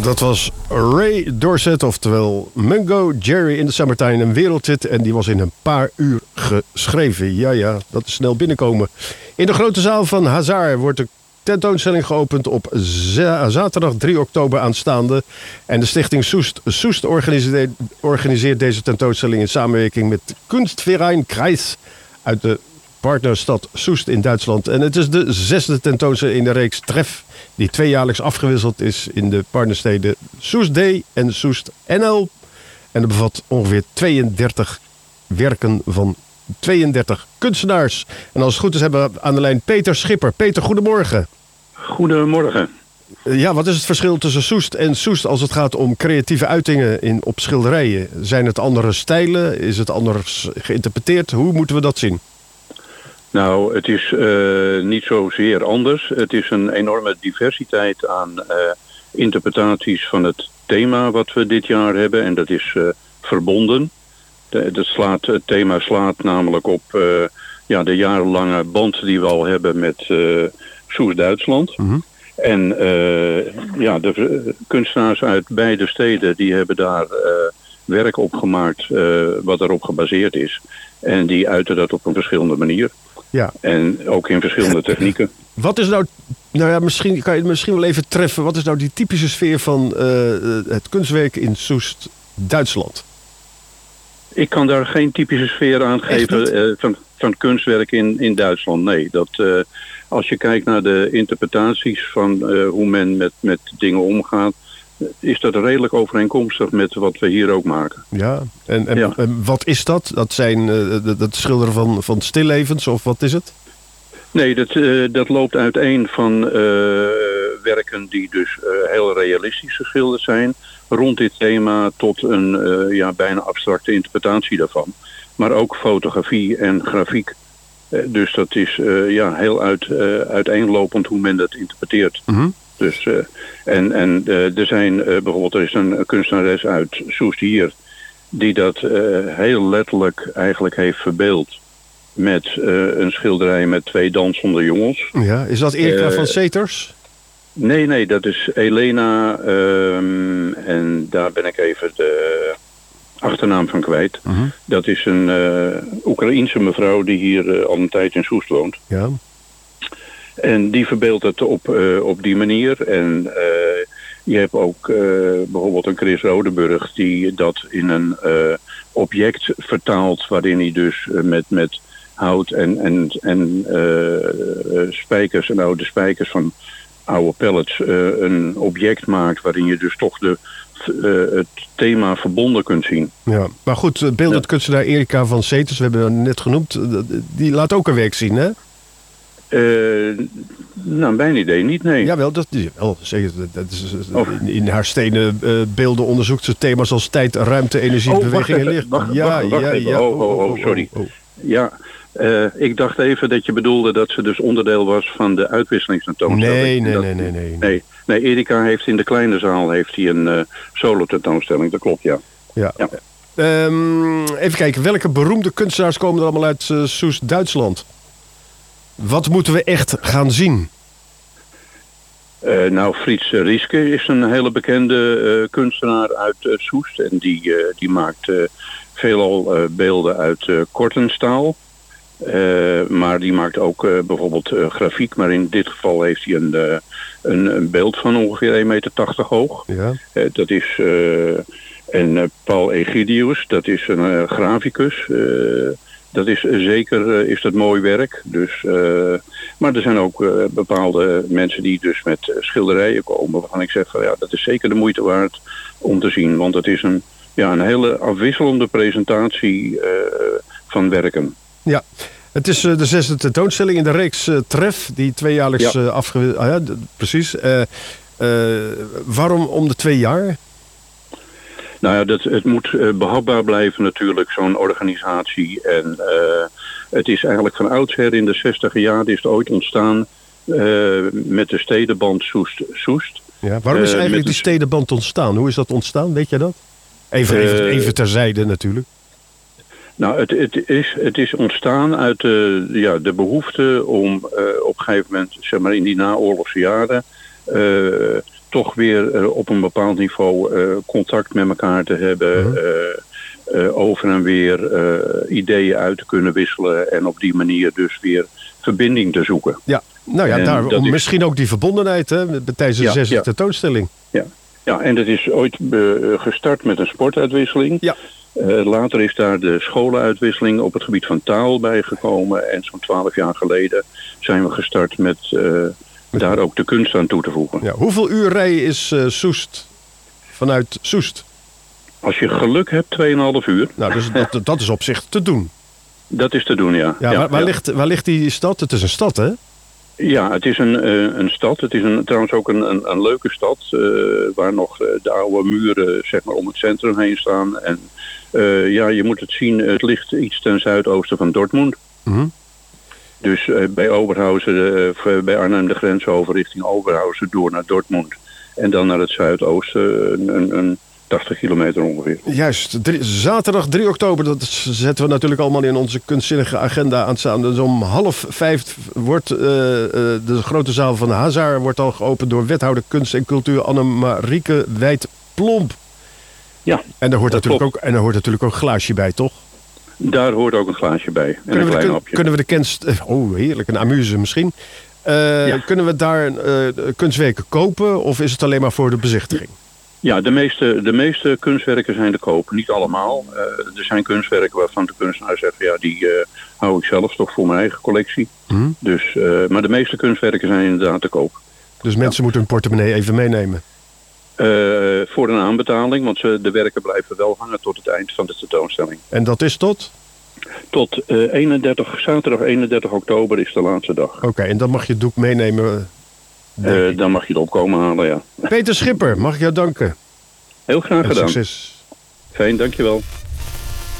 Dat was Ray Dorset, oftewel Mungo Jerry in the Summertime, een wereldhit. En die was in een paar uur geschreven. Ja, dat is snel binnenkomen. In de grote zaal van Hazard wordt de tentoonstelling geopend op zaterdag 3 oktober aanstaande. En de stichting Soest organiseert deze tentoonstelling in samenwerking met Kunstverein Kreis uit de partnerstad Soest in Duitsland. En het is de 6e tentoonstelling in de reeks Tref, die tweejaarlijks afgewisseld is in de partnersteden Soest D en Soest NL. En dat bevat ongeveer 32 werken van 32 kunstenaars. En als het goed is hebben we aan de lijn Peter Schipper. Peter, goedemorgen. Goedemorgen. Ja, wat is het verschil tussen Soest en Soest als het gaat om creatieve uitingen op schilderijen? Zijn het andere stijlen? Is het anders geïnterpreteerd? Hoe moeten we dat zien? Nou, het is niet zozeer anders. Het is een enorme diversiteit aan interpretaties van het thema wat we dit jaar hebben. En dat is verbonden. Het thema slaat namelijk op de jarenlange band die we al hebben met Soest Duitsland. Mm-hmm. En de kunstenaars uit beide steden die hebben daar werk op gemaakt wat erop gebaseerd is. En die uiten dat op een verschillende manier. Ja. En ook in verschillende technieken. Wat is nou misschien kan je het misschien wel even treffen. Wat is nou die typische sfeer van het kunstwerk in Soest, Duitsland? Ik kan daar geen typische sfeer aan geven van kunstwerk in Duitsland. Nee, als je kijkt naar de interpretaties van hoe men met dingen omgaat, is dat redelijk overeenkomstig met wat we hier ook maken. Ja, en wat is dat? Dat zijn dat schilderen van stillevens of wat is het? Nee, dat loopt uiteen van werken die dus heel realistisch geschilderd zijn rond dit thema tot een bijna abstracte interpretatie daarvan. Maar ook fotografie en grafiek. Dus dat is heel uiteenlopend hoe men dat interpreteert. Mm-hmm. Dus, er zijn bijvoorbeeld, er is een kunstenares uit Soest hier die dat heel letterlijk eigenlijk heeft verbeeld met een schilderij met 2 dansende jongens. Ja, is dat Erika van Seters? Nee, dat is Elena en daar ben ik even de achternaam van kwijt. Uh-huh. Dat is een Oekraïense mevrouw die hier al een tijd in Soest woont. Ja. En die verbeeldt het op die manier. En je hebt ook bijvoorbeeld een Chris Rodeburg die dat in een object vertaalt waarin hij dus met hout en spijkers en oude spijkers van oude pallets een object maakt waarin je dus toch het thema verbonden kunt zien. Ja, maar goed, beeldend kunstenaar Erika van Seters, we hebben hem net genoemd, die laat ook een werk zien, hè? Mijn idee niet, nee. Jawel, dat is in haar stenen beelden onderzoekt ze thema's als tijd, ruimte, energie, beweging en licht. Wacht even. Sorry. Ja, ik dacht even dat je bedoelde dat ze dus onderdeel was van de uitwisselingstentoonstelling. Nee, Erika heeft in de kleine zaal een solo-tentoonstelling, dat klopt, ja. Even kijken, welke beroemde kunstenaars komen er allemaal uit Soest, Duitsland? Wat moeten we echt gaan zien? Frits Rieske is een hele bekende kunstenaar uit Soest. En die maakt veelal beelden uit kortenstaal. Maar die maakt ook bijvoorbeeld grafiek. Maar in dit geval heeft hij een beeld van ongeveer 1,80 meter hoog. Ja. Dat is... en Paul Egidius, dat is een graficus. Dat is zeker is dat mooi werk. Dus, maar er zijn ook bepaalde mensen die dus met schilderijen komen waarvan ik zeg van dat is zeker de moeite waard om te zien. Want het is een hele afwisselende presentatie van werken. Ja, het is de 6e tentoonstelling in de reeks Tref die tweejaarlijks precies. Waarom om de 2 jaar? Het moet behapbaar blijven natuurlijk, zo'n organisatie. En het is eigenlijk van oudsher in de 60e jaren is het ooit ontstaan met de stedenband Soest. Ja, waarom is eigenlijk die stedenband ontstaan? Hoe is dat ontstaan? Weet jij dat? Even terzijde natuurlijk. Het is ontstaan uit de behoefte om op een gegeven moment, zeg maar in die naoorlogse jaren, toch weer op een bepaald niveau contact met elkaar te hebben. Over en weer ideeën uit te kunnen wisselen. En op die manier dus weer verbinding te zoeken. Ja, nou ja, daarom misschien ook die verbondenheid hè, tijdens de zesde tentoonstelling. Ja, en dat is ooit gestart met een sportuitwisseling. Ja. Later is daar de scholenuitwisseling op het gebied van taal bijgekomen. En zo'n 12 jaar geleden zijn we gestart met daar ook de kunst aan toe te voegen. Ja, hoeveel uur rijden is Soest vanuit Soest? Als je geluk hebt, 2,5 uur. Nou, dus dat is op zich te doen. Dat is te doen, ja. Waar ligt die stad? Het is een stad, hè? Ja, het is een stad. Het is trouwens ook een leuke stad. Waar nog de oude muren zeg maar, om het centrum heen staan. En je moet het zien. Het ligt iets ten zuidoosten van Dortmund. Mm-hmm. Dus bij Oberhausen, bij Arnhem de grens over richting Oberhausen door naar Dortmund. En dan naar het zuidoosten een 80 kilometer ongeveer. Juist, zaterdag 3 oktober, dat zetten we natuurlijk allemaal in onze kunstzinnige agenda aan staan. Dus om 4:30 wordt de grote zaal van Hazard wordt al geopend door wethouder kunst en cultuur Annemarieke Wijd-Plomp. Ja. En daar hoort natuurlijk ook een glaasje bij, toch? Daar hoort ook een glaasje bij. En een klein hapje. Kunnen we de kenst... heerlijk, een amuse misschien. Kunnen we daar kunstwerken kopen of is het alleen maar voor de bezichtiging? Ja, de meeste kunstwerken zijn te koop. Niet allemaal. Er zijn kunstwerken waarvan de kunstenaar zegt... die hou ik zelf toch voor mijn eigen collectie. Mm-hmm. Dus, maar de meeste kunstwerken zijn inderdaad te koop. Dus mensen moeten hun portemonnee even meenemen? Voor een aanbetaling, want de werken blijven wel hangen tot het eind van de tentoonstelling. En dat is tot? Tot zaterdag 31 oktober is de laatste dag. Oké, en dan mag je het doek meenemen... Dan mag je het opkomen halen, ja. Peter Schipper, mag ik jou danken. Heel graag gedaan. Succes. Fijn, dankjewel.